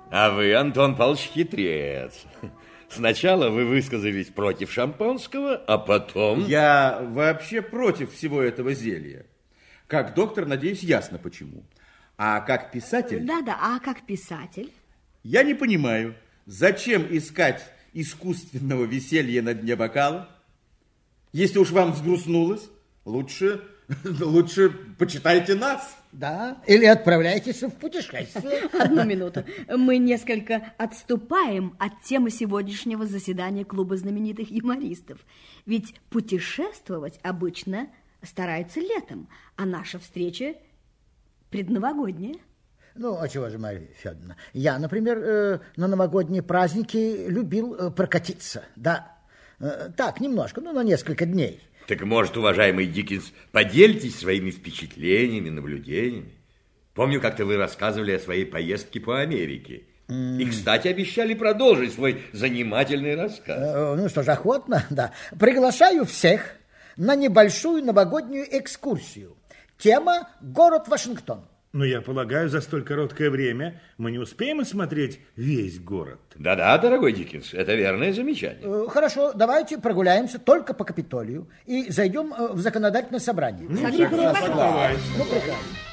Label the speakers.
Speaker 1: А вы, Антон Павлович, хитрец. Сначала вы высказались против шампанского, а потом...
Speaker 2: Я вообще против всего этого зелья. Как доктор, надеюсь, ясно почему. А как писатель...
Speaker 3: Да-да, а как писатель?
Speaker 2: Я не понимаю, зачем искать искусственного веселья на дне бокала? Если уж вам взгрустнулось, лучше почитайте нас.
Speaker 4: Да, или отправляйтесь в путешествие.
Speaker 3: Одну минуту. Мы несколько отступаем от темы сегодняшнего заседания клуба знаменитых юмористов. Ведь путешествовать обычно стараются летом, а наша встреча предновогодняя.
Speaker 4: Ну, а чего же, Марья Федоровна? Я, например, на новогодние праздники любил прокатиться. Да, так, немножко, на несколько дней.
Speaker 1: Так, может, уважаемый Диккенс, поделитесь своими впечатлениями, наблюдениями? Помню, как-то вы рассказывали о своей поездке по Америке. И, кстати, обещали продолжить свой занимательный рассказ.
Speaker 4: Ну что ж, охотно, да. Приглашаю всех на небольшую новогоднюю экскурсию. Тема «Город Вашингтон».
Speaker 5: Но я полагаю, за столь короткое время мы не успеем осмотреть весь город.
Speaker 1: Да-да, дорогой Диккенс, это верное замечание.
Speaker 4: Хорошо, давайте прогуляемся только по Капитолию и зайдем в законодательное собрание.
Speaker 3: Согласен.
Speaker 4: Ну, прекрасно.